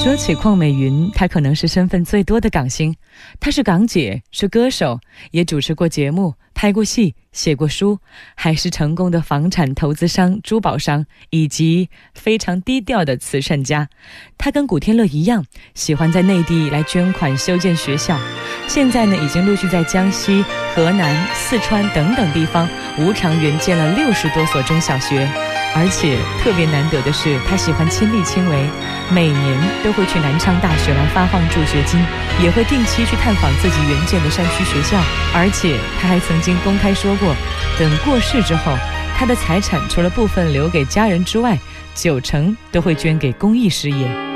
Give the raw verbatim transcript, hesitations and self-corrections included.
说起邝美云，她可能是身份最多的港星。她是港姐，是歌手，也主持过节目，拍过戏，写过书，还是成功的房产投资商、珠宝商，以及非常低调的慈善家。她跟古天乐一样，喜欢在内地来捐款修建学校。现在呢，已经陆续在江西、河南、四川等等地方无偿援建了六十多所中小学。而且特别难得的是，他喜欢亲力亲为，每年都会去南昌大学来发放助学金，也会定期去探访自己援建的山区学校。而且他还曾经公开说过，等过世之后，他的财产除了部分留给家人之外，九成都会捐给公益事业。